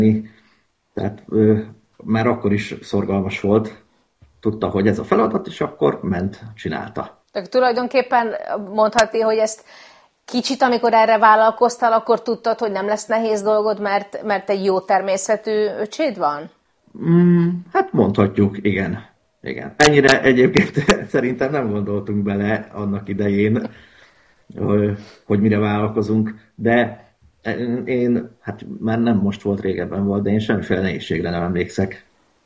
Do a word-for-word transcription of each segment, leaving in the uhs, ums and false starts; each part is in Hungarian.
Tehát ö, már akkor is szorgalmas volt, tudta, hogy ez a feladat, és akkor ment, csinálta. Tehát tulajdonképpen mondhatni, hogy ezt kicsit, amikor erre vállalkoztál, akkor tudtad, hogy nem lesz nehéz dolgod, mert, mert egy jó természetű öcséd van? Mm, hát mondhatjuk, igen. igen. Ennyire egyébként szerintem nem gondoltunk bele annak idején, hogy mire vállalkozunk, de én, hát már nem most volt, régebben volt, de én semmiféle nehézségre nem emlékszek.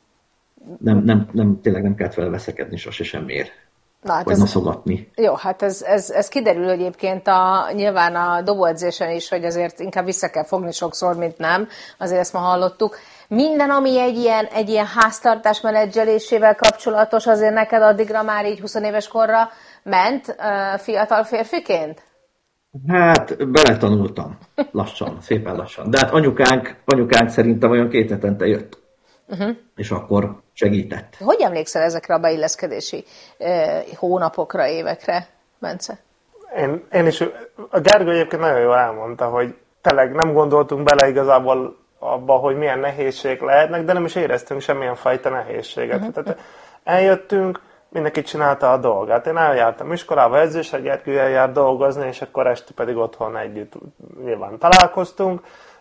Nem, nem, nem, tényleg nem kellett vele veszekedni sose semmiért. Na, hát vagy ez, noszogatni. Jó, hát ez, ez, ez kiderül egyébként a, nyilván a dobóedzésen is, hogy azért inkább vissza kell fogni sokszor, mint nem. Azért ezt ma hallottuk. Minden, ami egy ilyen, egy ilyen háztartás menedzselésével kapcsolatos, azért neked addigra már így húsz éves korra ment uh, fiatal férfiként? Hát beletanultam. Lassan, szépen lassan. De hát anyukánk, anyukánk szerintem olyan két hetente jött. Uh-huh. És akkor segített. Hogy emlékszel ezekre a beilleszkedési eh, hónapokra, évekre, Bence? Én, én is, a Gergő egyébként nagyon jól elmondta, hogy tényleg nem gondoltunk bele igazából abba, hogy milyen nehézségek lehetnek, de nem is éreztünk semmilyen fajta nehézséget. Uh-huh. Tehát eljöttünk, mindenki csinálta a dolgát. Én eljártam iskolába edzésre, Gergő eljár dolgozni, és akkor este pedig otthon együtt nyilván találkoztunk.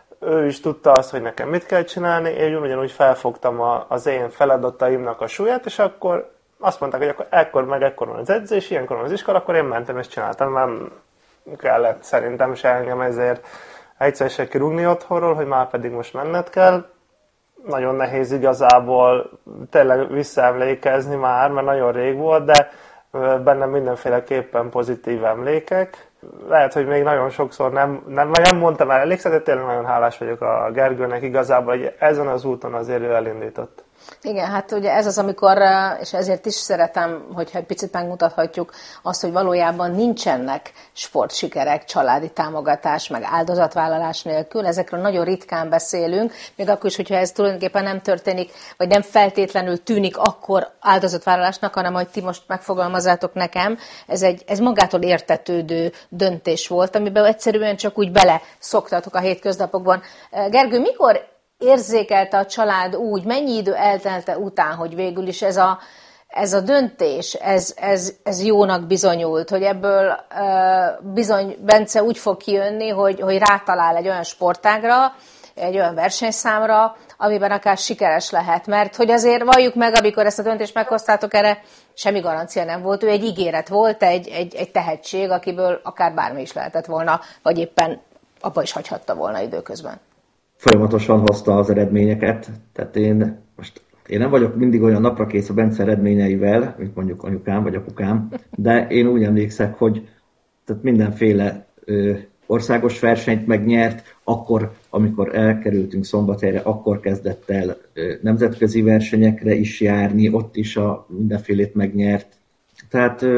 Ő is tudta azt, hogy nekem mit kell csinálni, én ugyanúgy felfogtam a, az én feladataimnak a súlyát, és akkor azt mondták, hogy akkor ekkor meg ekkor van az edzés, ilyenkor van az iskola, akkor én mentem és csináltam. Nem kellett szerintem se engem ezért egyszer se kirúgni otthonról, hogy már pedig most menned kell. Nagyon nehéz igazából tényleg visszaemlékezni már, mert nagyon rég volt, de bennem mindenféleképpen pozitív emlékek. Lehet, hogy még nagyon sokszor nem, nem, nem mondtam el elégszer, de tényleg nagyon hálás vagyok a Gergőnek igazából, hogy ezen az úton azért ő elindított. Igen, hát ugye ez az, amikor, és ezért is szeretem, hogyha egy picit megmutathatjuk azt, hogy valójában nincsenek sportsikerek, családi támogatás, meg áldozatvállalás nélkül. Ezekről nagyon ritkán beszélünk, még akkor is, hogyha ez tulajdonképpen nem történik, vagy nem feltétlenül tűnik akkor áldozatvállalásnak, hanem hogy ti most megfogalmazzátok nekem, ez egy ez magától értetődő döntés volt, amiben egyszerűen csak úgy bele szoktatok a hétköznapokban. Gergő, mikor érzékelte a család úgy, mennyi idő eltelte után, hogy végül is ez a, ez a döntés, ez, ez, ez jónak bizonyult, hogy ebből uh, bizony Bence úgy fog kijönni, hogy, hogy rátalál egy olyan sportágra, egy olyan versenyszámra, amiben akár sikeres lehet. Mert hogy azért valljuk meg, amikor ezt a döntést meghoztátok, erre semmi garancia nem volt. Ő egy ígéret volt, egy, egy, egy tehetség, akiből akár bármi is lehetett volna, vagy éppen abba is hagyhatta volna időközben. Folyamatosan hozta az eredményeket, tehát én most én nem vagyok mindig olyan naprakész a Bence eredményeivel, mint mondjuk anyukám vagy apukám, de én úgy emlékszek, hogy tehát mindenféle ö, országos versenyt megnyert, akkor, amikor elkerültünk Szombathelyre, akkor kezdett el ö, nemzetközi versenyekre is járni, ott is a mindenfélét megnyert. Tehát ö,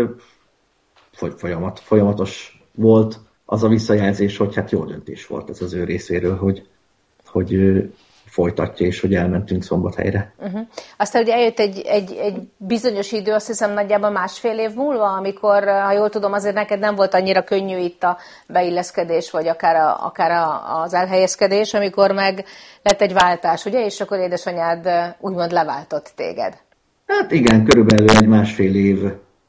folyamat, folyamatos volt az a visszajelzés, hogy hát jó döntés volt ez az ő részéről, hogy hogy folytatja, és hogy elmentünk Szombathelyre. Uh-huh. Aztán ugye eljött egy, egy, egy bizonyos idő, azt hiszem nagyjából másfél év múlva, amikor, ha jól tudom, azért neked nem volt annyira könnyű itt a beilleszkedés, vagy akár, a, akár a, az elhelyezkedés, amikor meg lett egy váltás, ugye? És akkor édesanyád úgymond leváltott téged. Hát igen, körülbelül egy másfél év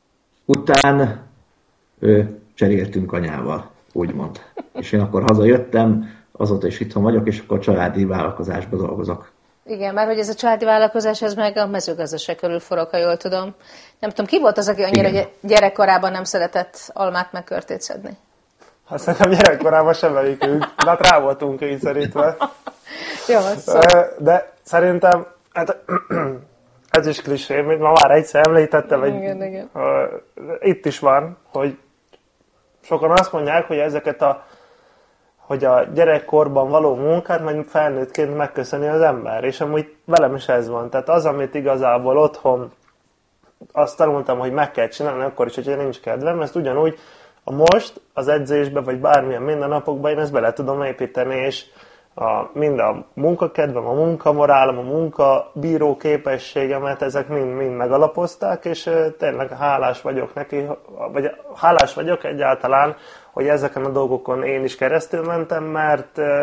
után ö, cseréltünk anyával, úgymond. És én akkor hazajöttem, azóta is itthon vagyok, és akkor családi vállalkozásban dolgozok. Igen, mert hogy ez a családi vállalkozás, ez meg a mezőgazdaság körül forog, ha jól tudom. Nem tudom, ki volt az, aki annyira Igen. gyerekkorában nem szeretett almát meg körtét szedni? Hát szerintem gyerekkorában sem velikünk, de hát rá voltunk kényszerítve. Jó, szóval. De szerintem, hát, ez is klisé, mint ma már egyszer említettem, hogy igen, igen. Itt is van, hogy sokan azt mondják, hogy ezeket a hogy a gyerekkorban való munkát majd felnőttként megköszöni az ember. És amúgy velem is ez van. Tehát az, amit igazából otthon azt tanultam, hogy meg kell csinálni, akkor is, hogyha nincs kedvem, ezt ugyanúgy a most az edzésbe, vagy bármilyen mindennapokban én ezt bele tudom építeni, és a, mind a munkakedvem, a munkamorálom, a munkabíró képességemet, ezek mind-mind megalapozták, és tényleg hálás vagyok neki, vagy hálás vagyok egyáltalán, hogy ezeken a dolgokon én is keresztül mentem, mert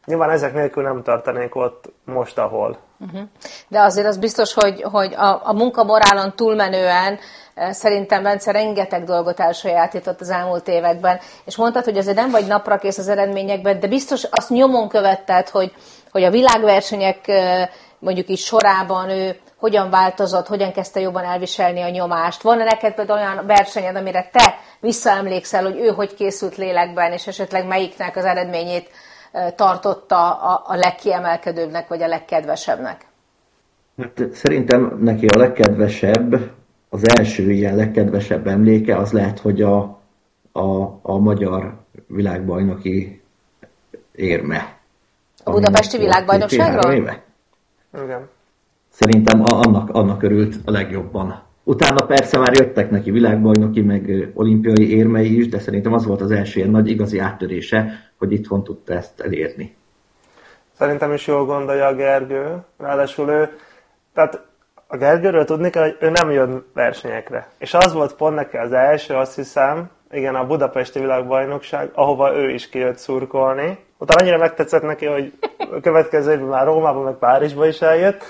nyilván ezek nélkül nem tartanék ott most, ahol. Uh-huh. De azért az biztos, hogy, hogy a, a munkamorálon túlmenően szerintem Bence rengeteg dolgot elsajátított az elmúlt években, és mondtad, hogy azért nem vagy naprakész az eredményekben, de biztos azt nyomon követted, hogy, hogy a világversenyek mondjuk is sorában ő hogyan változott, hogyan kezdte jobban elviselni a nyomást. Van-e neked például olyan versenyed, amire te visszaemlékszel, hogy ő hogy készült lélekben, és esetleg melyiknek az eredményét tartotta a, a legkiemelkedőbbnek, vagy a legkedvesebbnek? Hát szerintem neki a legkedvesebb, az első ilyen legkedvesebb emléke az lehet, hogy a, a, a magyar világbajnoki érme. A budapesti világbajnokságról? Igen. Szerintem annak, annak örült a legjobban. Utána persze már jöttek neki világbajnoki, meg olimpiai érmei is, de szerintem az volt az első ilyen nagy igazi áttörése, hogy itthon tudta ezt elérni. Szerintem is jól gondolja a Gergő. Ráadásul ő, tehát a Gergőről tudni kell, hogy ő nem jön versenyekre. És az volt pont neki az első, azt hiszem, igen, a budapesti világbajnokság, ahova ő is kijött szurkolni. Utána annyira megtetszett neki, hogy a következő évben már Rómában, meg Párizsba is eljött.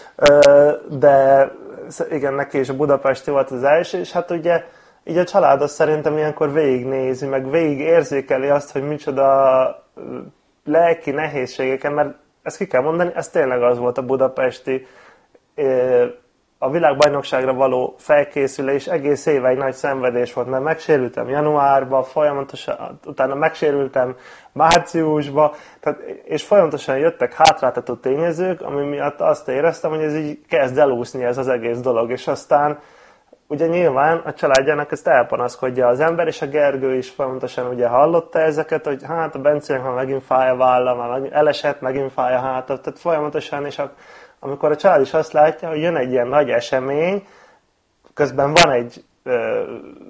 De igen, neki is a budapesti volt az első, és hát ugye így a család azt szerintem ilyenkor végignézi, meg végig érzékeli azt, hogy micsoda lelki nehézségeken, mert ezt ki kell mondani, ez tényleg az volt a budapesti a világbajnokságra való felkészülés, egész éve egy nagy szenvedés volt, mert megsérültem januárban, folyamatosan, utána megsérültem márciusban, tehát, és folyamatosan jöttek hátráltató tényezők, ami miatt azt éreztem, hogy ez így kezd elúszni ez az egész dolog, és aztán ugye nyilván a családjának ezt elpanaszkodja az ember, és a Gergő is folyamatosan ugye hallotta ezeket, hogy hát a Bencének már megint fáj a válla, már elesett, megint fáj a háta, tehát folyamatosan, és a amikor a család is azt látja, hogy jön egy ilyen nagy esemény, közben van egy ö,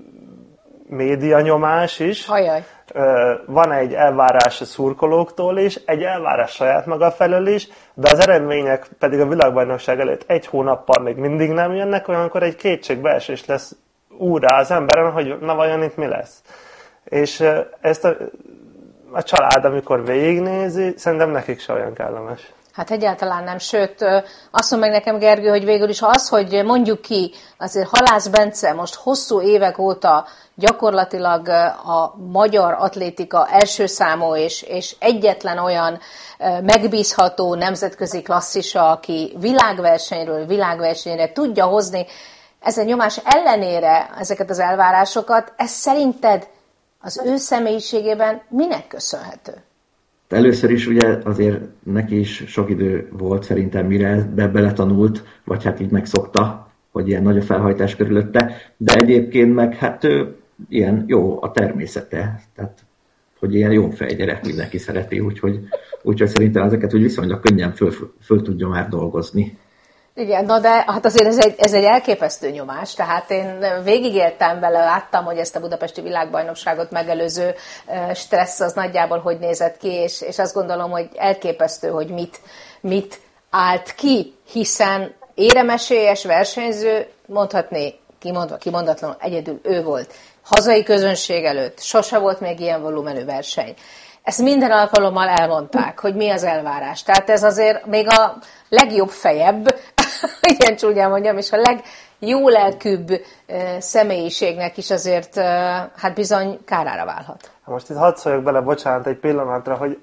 médianyomás is, ö, van egy elvárás a szurkolóktól is, egy elvárás saját maga felől is, de az eredmények pedig a világbajnokság előtt egy hónappal még mindig nem jönnek, olyankor egy kétségbeesés lesz úrrá az emberen, hogy na vajon itt mi lesz. És ö, ezt a, a család, amikor végignézi, szerintem nekik se olyan kellemes. Hát egyáltalán nem, sőt, azt mondom meg nekem, Gergő, hogy végül is az, hogy mondjuk ki, azért Halász Bence most hosszú évek óta gyakorlatilag a magyar atlétika első számú és, és egyetlen olyan megbízható nemzetközi klasszisa, aki világversenyről világversenyre tudja hozni ezen nyomás ellenére ezeket az elvárásokat, ez szerinted az ő személyiségében minek köszönhető? Először is ugye azért neki is sok idő volt szerintem, mire be beletanult, vagy hát így megszokta, hogy ilyen nagy a felhajtás körülötte, de egyébként meg hát ő ilyen jó a természete, tehát hogy ilyen jó fejgyerek, mindenki szereti, úgyhogy, úgyhogy szerintem ezeket úgy viszonylag könnyen föl, föl tudja már dolgozni. Igen, na de hát azért ez egy, ez egy elképesztő nyomás, tehát én végigéltem vele, láttam, hogy ezt a budapesti világbajnokságot megelőző stressz az nagyjából hogy nézett ki, és, és azt gondolom, hogy elképesztő, hogy mit, mit állt ki, hiszen éremesélyes versenyző, mondhatné, kimondva, kimondatlanul egyedül ő volt. Hazai közönség előtt sose volt még ilyen volumenű verseny. Ezt minden alkalommal elmondták, hogy mi az elvárás. Tehát ez azért még a legjobb fejebb, ilyen csúnyán mondjam, és a legjó lelkűbb személyiségnek is azért hát bizony kárára válhat. Most itt hadd szóljak bele, bocsánat, egy pillanatra, hogy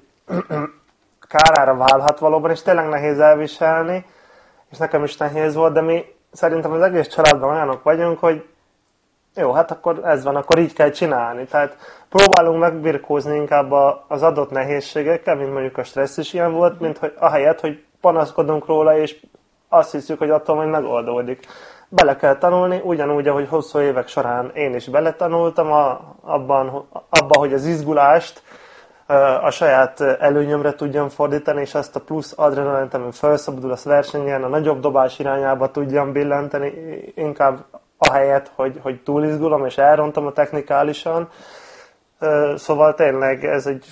kárára válhat valóban, és tényleg nehéz elviselni, és nekem is nehéz volt, de mi szerintem az egész családban olyanok vagyunk, hogy jó, hát akkor ez van, akkor így kell csinálni. Tehát próbálunk megbirkózni inkább az adott nehézségekkel, mint mondjuk a stressz is ilyen volt, mint hogy ahelyett, hogy panaszkodunk róla, és azt hiszük, hogy attól majd megoldódik. Bele kell tanulni, ugyanúgy, ahogy hosszú évek során én is beletanultam a, abban, abban, hogy az izgulást a saját előnyömre tudjam fordítani, és azt a plusz adrenalint, ami felszabadul, azt versenyen, a nagyobb dobás irányába tudjam billenteni, inkább ahelyett, hogy, hogy túlizgulom és elrontom a technikálisan. Szóval tényleg ez egy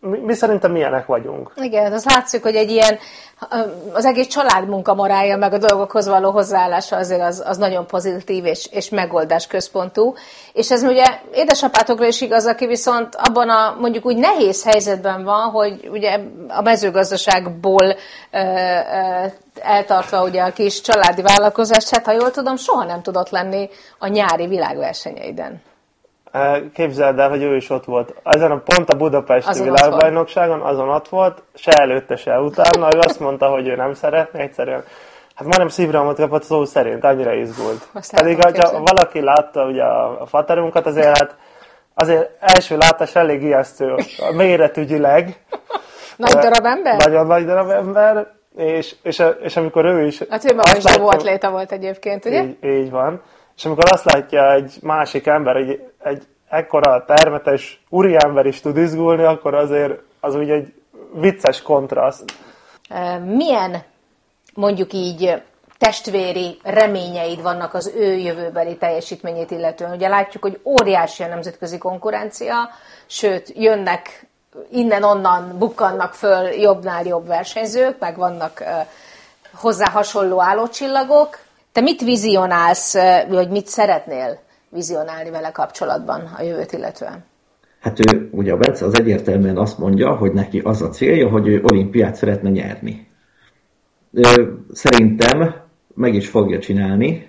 mi, mi szerintem milyenek vagyunk. Igen, az látszik, hogy egy ilyen, az egész család munkamorálja, meg a dolgokhoz való hozzáállása azért az, az nagyon pozitív és, és megoldás központú. És ez ugye édesapátokra is igaz, aki viszont abban a mondjuk úgy nehéz helyzetben van, hogy ugye a mezőgazdaságból ö, ö, eltartva ugye a kis családi vállalkozást, hát ha jól tudom, soha nem tudott lenni a nyári világversenyeiden. Képzeld el, hogy ő is ott volt. Ezen a pont a budapesti azon világbajnokságon, azon ott volt, se előtte, se utána. Ő azt mondta, hogy ő nem szeretne, egyszerűen. Hát majdnem szívrohamot kapott szó szerint, annyira izgult. Azt Pedig, ha valaki látta ugye a, a faterunkat, azért hát azért első látás elég ijesztő, méretügyileg. Nagy darab ember? Nagyon nagy darab ember, és, és, és amikor ő is... Hát ő maga is dobó atléta volt egyébként, ugye? Így, így van. És amikor azt látja egy másik ember, hogy egy ekkora termetes úriember is tud izgulni, akkor azért az úgy egy vicces kontraszt. Milyen, mondjuk így, testvéri reményeid vannak az ő jövőbeli teljesítményét illetően? Ugye látjuk, hogy óriási a nemzetközi konkurencia, sőt, jönnek innen-onnan, bukkannak föl jobbnál jobb versenyzők, meg vannak hozzá hasonló állócsillagok. Te mit vizionálsz, vagy mit szeretnél vizionálni vele kapcsolatban a jövőt illetően? Hát ő, ugye a Bence az egyértelműen azt mondja, hogy neki az a célja, hogy ő olimpiát szeretne nyerni. Szerintem meg is fogja csinálni,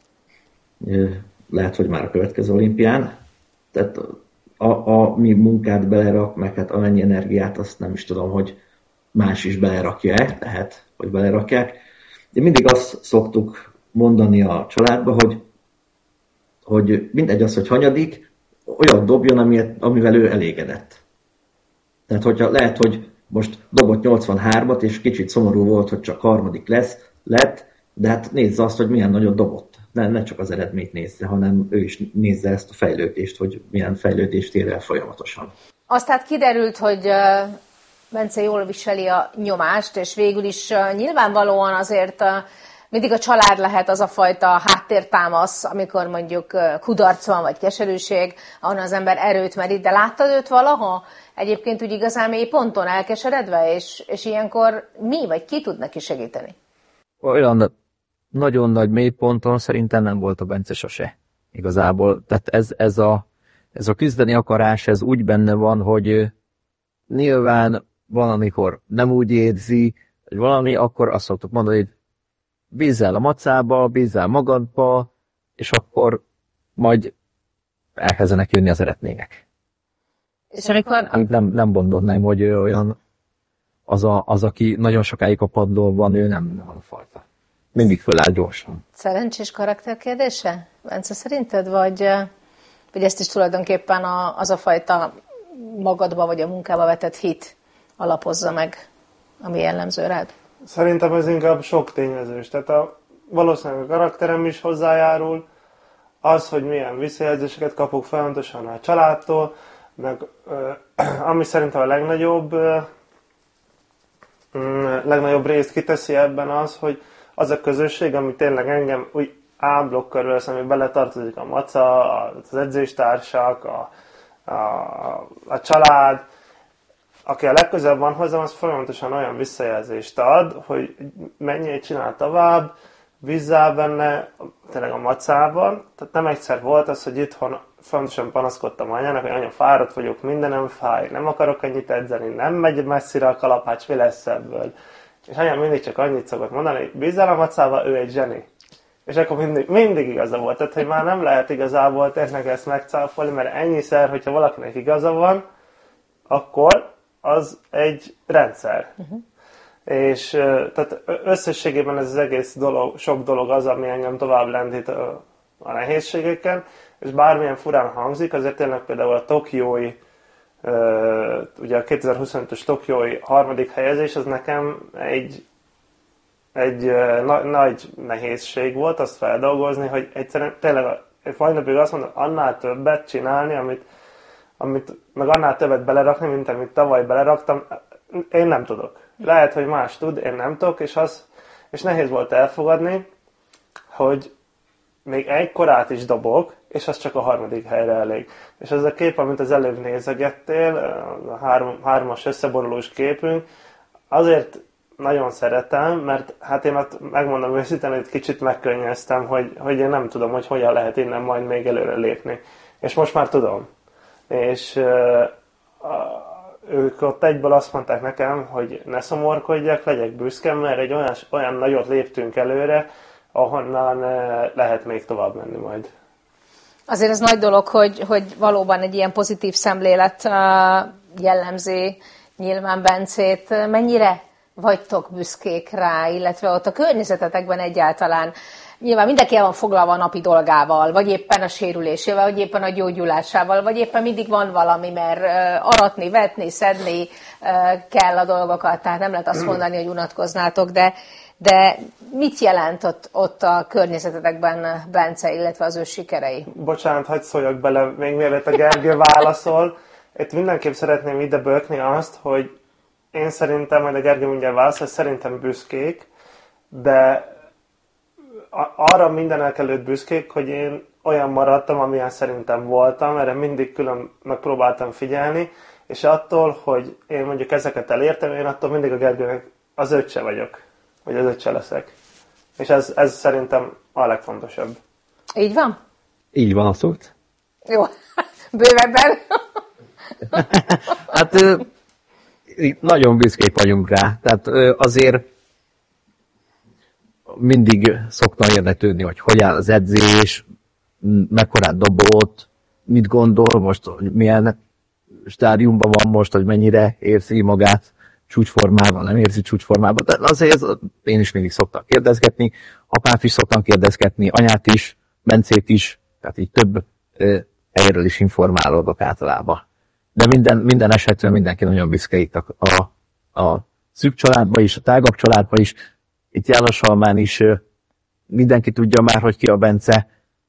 lehet, hogy már a következő olimpián. Tehát a, a mi munkát belerak, meg hát amennyi energiát, azt nem is tudom, hogy más is belerakja-e, tehát, hogy belerakják. De mindig azt szoktuk mondani a családba, hogy, hogy mindegy az, hogy hanyadik, olyan dobjon, amivel ő elégedett. Tehát, hogyha lehet, hogy most dobott nyolcvanhármat, és kicsit szomorú volt, hogy csak harmadik lesz, lett, de hát nézze azt, hogy milyen nagyot dobott. Ne, ne csak az eredményt nézze, hanem ő is nézze ezt a fejlődést, hogy milyen fejlődést ér el folyamatosan. Azt hát kiderült, hogy Bence jól viseli a nyomást, és végül is nyilvánvalóan azért mindig a család lehet az a fajta háttértámasz, amikor mondjuk kudarc van, vagy keserűség, ahonnan az ember erőt merít. De láttad őt valaha egyébként úgy igazán mély ponton elkeseredve, és, és ilyenkor mi, vagy ki tud neki segíteni? Olyan nagyon nagy mélyponton szerintem nem volt a Bence sose. Igazából. Tehát ez, ez, a, ez a küzdeni akarás, ez úgy benne van, hogy nyilván van, amikor nem úgy érzi, hogy valami, akkor azt szoktuk mondani, hogy bízzál a macába, bízzál magadba, és akkor majd elkezdenek jönni az eredmények. És amikor... Nem, nem gondolnám, hogy ő olyan az, a, az, aki nagyon sokáig a padlón van, ő nem, nem a fajta. Mindig föláll gyorsan. Szerencsés karakterkérdése, Bence, szerinted? Vagy, vagy ezt is tulajdonképpen a, az a fajta magadba vagy a munkába vetett hit alapozza meg, ami jellemző rád? Szerintem ez inkább sok tényezős. Tehát a, valószínűleg a karakterem is hozzájárul, az, hogy milyen visszajelzéseket kapok folyamatosan a családtól, meg ö, ami szerintem a legnagyobb, ö, legnagyobb részt kiteszi ebben az, hogy az a közösség, ami tényleg engem úgy áblok körül, ami beletartozik a maca, az edzéstársak, a, a, a család, aki a legközelebb van hozzám, az folyamatosan olyan visszajelzést ad, hogy menjél, csinál tovább, bízzál benne, tényleg a macában. Tehát nem egyszer volt az, hogy itthon fontosan panaszkodtam anyának, hogy anya, fáradt vagyok, mindenem fáj, nem akarok ennyit edzeni, nem megy messzire a kalapács, mi lesz ebből. És anyám mindig csak annyit szokott mondani, hogy bízzál a macába, ő egy zseni. És akkor mindig, mindig igaza volt. Tehát, hogy már nem lehet igazából tényleg ezt megcáfolni, mert ennyiszer, hogyha valakinek igaza van, akkor az egy rendszer. Uh-huh. És tehát összességében ez az egész dolog, sok dolog az, ami engem tovább lendít a, a nehézségeken, és bármilyen furán hangzik, azért tényleg például a tokiói, ugye a kétezer-huszonötös tokiói harmadik helyezés, az nekem egy, egy na, nagy nehézség volt azt feldolgozni, hogy egyszerűen tényleg egy mai napig azt mondom, annál többet csinálni, amit, amit meg annál többet belerakni, mint amit tavaly beleraktam, én nem tudok. Lehet, hogy más tud, én nem tudok, és, az, és nehéz volt elfogadni, hogy még egy korát is dobok, és az csak a harmadik helyre elég. És ez a kép, amit az előbb nézegettél, a három, hármas összeborulós képünk, azért nagyon szeretem, mert hát én ott megmondom őszintén, hogy kicsit megkönnyeztem, hogy, hogy én nem tudom, hogy hogyan lehet innen majd még előre lépni. És most már tudom. És uh, ők ott egyből azt mondták nekem, hogy ne szomorkodjak, legyek büszke, mert egy olyan, olyan nagyot léptünk előre, ahonnan uh, lehet még tovább menni majd. Azért ez nagy dolog, hogy, hogy valóban egy ilyen pozitív szemlélet uh, jellemzi nyilván Bencét. Mennyire vagytok büszkék rá, illetve ott a környezetetekben egyáltalán? Nyilván mindenki el van foglalva a napi dolgával, vagy éppen a sérülésével, vagy éppen a gyógyulásával, vagy éppen mindig van valami, mert uh, aratni, vetni, szedni uh, kell a dolgokat, tehát nem lehet azt mondani, hogy unatkoznátok, de, de mit jelent ott, ott a környezetetekben Bence, illetve az ő sikerei? Bocsánat, hagyd szóljak bele, még mielőtt a Gergő válaszol. Itt mindenképp szeretném ide bökni azt, hogy én szerintem, majd a Gergő mindjárt válaszol, szerintem büszkék, de arra mindenek előtt büszkék, hogy én olyan maradtam, amilyen szerintem voltam, erre mindig külön megpróbáltam figyelni, és attól, hogy én mondjuk ezeket elértem, én attól mindig a Gergőnek az öccse vagyok, vagy az öccse leszek. És ez, ez szerintem a legfontosabb. Így van? Így van, abszolút. Jó, bővebben. Hát nagyon büszkék vagyunk rá. Tehát azért mindig szoktam érdeklődni, hogy hogy áll az edzés, mekkorát dobott, mit gondol most, hogy milyen stádiumban van most, hogy mennyire érzi magát csúcsformában, nem érzi csúcsformában. De azért én is mindig szoktam kérdezgetni, apát is szoktam kérdezgetni, anyát is, Bencét is, tehát így több helyről is informálódok általában. De minden, minden esetben mindenki nagyon büszke itt a, a, a szűk családban is, a tágabb családban is. Itt Jánosalmán is mindenki tudja már, hogy ki a Bence.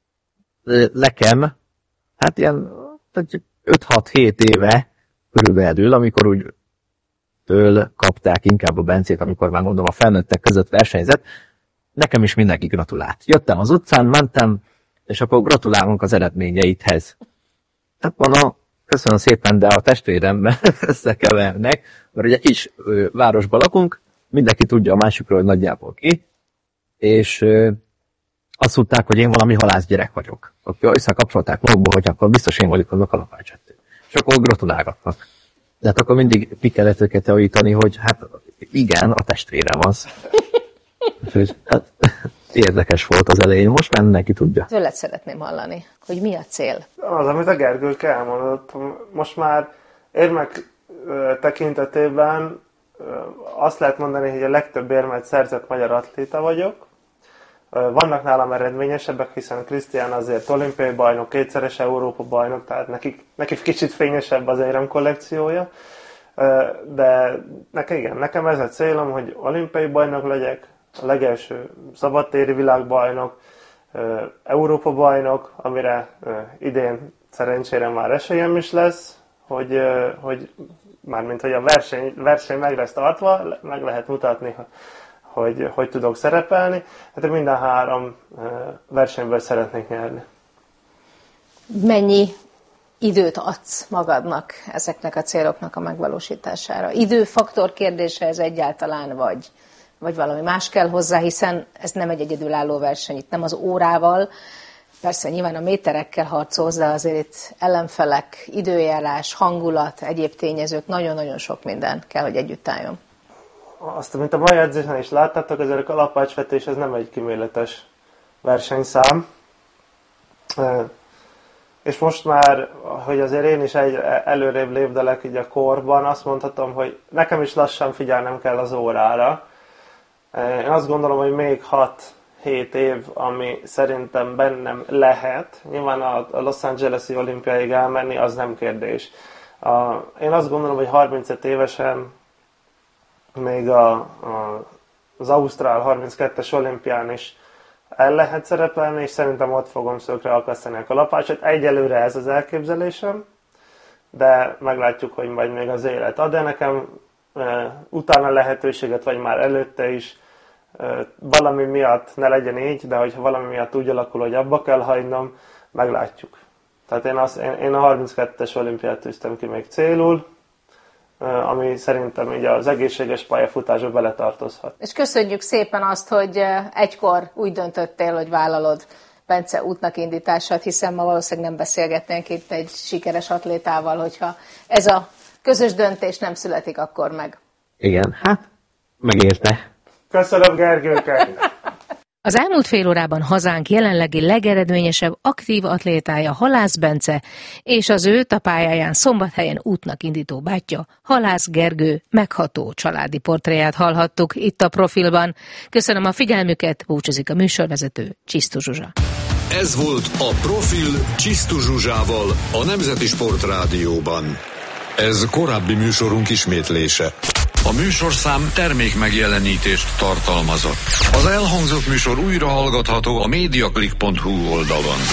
Nekem, hát ilyen öt-hat-hét éve körülbelül, amikor úgy től kapták inkább a Bencét, amikor már mondom a felnőttek között versenyzett, nekem is mindenki gratulált. Jöttem az utcán, mentem, és akkor gratulálunk az eredményeidhez. Tehát mondom, köszönöm szépen, de a testvéremmel összekevernek, mert ugye kis ö, városban lakunk, mindenki tudja a másikról, hogy nagyjából ki, és ö, azt tudták, hogy én valami halászgyerek vagyok. Akkor összekapcsolták magukból, hogy akkor biztos én vagyok az a kalapácsettő. És akkor gratulálgatnak. De hát akkor mindig ki kellett őket javítani, hogy hát igen, a testvérem az. És, hát, érdekes volt az elején, most már mindenki tudja. Tőled szeretném hallani, hogy mi a cél? Az, amit a Gergők elmondott, most már érmek tekintetében azt lehet mondani, hogy a legtöbb érmet szerzett magyar atléta vagyok. Vannak nálam eredményesebbek, hiszen Krisztián azért olimpiai bajnok, kétszeres Európa bajnok, tehát nekik, nekik kicsit fényesebb az érem kollekciója. De nekem, igen, nekem ez a célom, hogy olimpiai bajnok legyek, a legelső szabadtéri világbajnok, Európa bajnok, amire idén szerencsére már esélyem is lesz, hogy, hogy mármint, hogy a verseny, verseny meg lesz tartva, meg lehet mutatni, hogy hogy tudok szerepelni. Hát minden három versenyből szeretnék nyerni. Mennyi időt adsz magadnak ezeknek a céloknak a megvalósítására? Időfaktor kérdése ez egyáltalán, vagy, vagy valami más kell hozzá, hiszen ez nem egy egyedülálló verseny, itt nem az órával, persze nyilván a méterekkel harcolsz, de azért itt ellenfelek, időjárás, hangulat, egyéb tényezők, nagyon-nagyon sok minden kell, hogy együtt álljon. Azt, mint a mai edzésen is láttátok, azért a kalapácsvetés ez nem egy kíméletes versenyszám. És most már, hogy azért én is egy előrébb lépdelek így a korban, azt mondhatom, hogy nekem is lassan figyelnem kell az órára. Én azt gondolom, hogy még hat-hét év, ami szerintem bennem lehet. Nyilván a Los Angeles-i olimpiáig elmenni, az nem kérdés. Én azt gondolom, hogy harmincöt évesen még a, a, az Ausztrál harminckettes olimpián is el lehet szerepelni, és szerintem ott fogom szökre akasztani a kalapácsot. Egyelőre ez az elképzelésem, de meglátjuk, hogy majd még az élet ad, de nekem e, utána lehetőséget, vagy már előtte is e, valami miatt ne legyen így, de hogyha valami miatt úgy alakul, hogy abba kell hagynom, meglátjuk. Tehát én, azt, én, én a harminckettes olimpiát tűztem ki még célul, ami szerintem így az egészséges pályafutásba beletartozhat. És köszönjük szépen azt, hogy egykor úgy döntöttél, hogy vállalod Bence útnak indítását, hiszen ma valószínűleg nem beszélgetnénk itt egy sikeres atlétával, hogyha ez a közös döntés nem születik akkor meg. Igen, hát megérte. Köszönöm, Gergőket! Az elmúlt fél órában hazánk jelenlegi legeredményesebb aktív atlétája Halász Bence, és az őt a pályáján Szombathelyen útnak indító bátyja, Halász Gergő megható családi portréját hallhattuk itt a Profilban. Köszönöm a figyelmüket, búcsúzik a műsorvezető, Csisztu Zsuzsa. Ez volt a Profil Csisztu Zsuzsával a Nemzeti Sportrádióban. Ez korábbi műsorunk ismétlése. A műsorszám termék megjelenítést tartalmazott. Az elhangzott műsor újra hallgatható a mediaclick pont hu oldalon.